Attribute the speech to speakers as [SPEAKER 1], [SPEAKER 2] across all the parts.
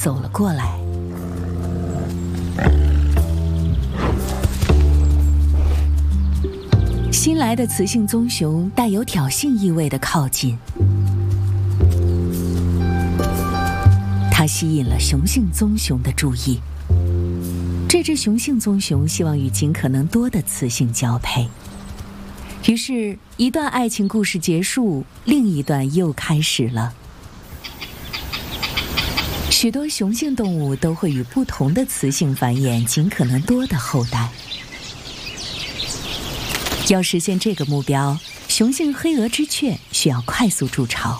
[SPEAKER 1] 走了过来。新来的雌性棕熊带有挑衅意味地靠近，它吸引了雄性棕熊的注意。这只雄性棕熊希望与尽可能多的雌性交配，于是，一段爱情故事结束，另一段又开始了。许多雄性动物都会与不同的雌性繁衍尽可能多的后代。要实现这个目标，雄性黑额之雀需要快速筑巢。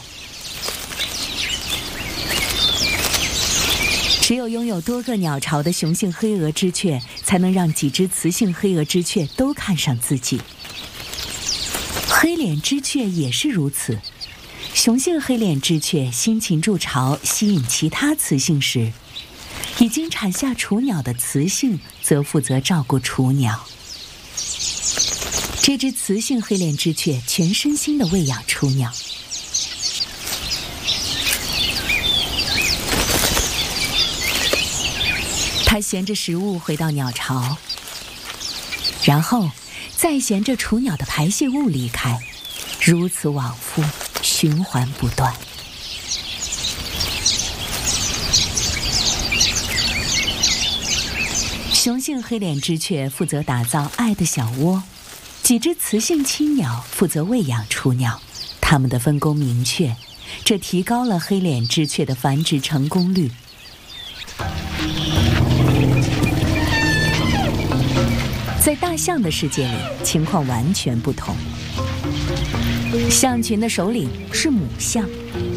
[SPEAKER 1] 只有拥有多个鸟巢的雄性黑额之雀，才能让几只雌性黑额之雀都看上自己。黑脸之雀也是如此，雄性黑脸之雀辛勤筑巢，吸引其他雌性时，已经产下雏鸟的雌性则负责照顾雏鸟。这只雌性黑脸之雀全身心地喂养雏鸟。它衔着食物回到鸟巢，然后再衔着雏鸟的排泄物离开，如此往复，循环不断。雄性黑脸之雀负责打造爱的小窝，几只雌性栖鸟负责喂养雏鸟，它们的分工明确，这提高了黑脸之雀的繁殖成功率。在大象的世界里，情况完全不同。象群的首领是母象，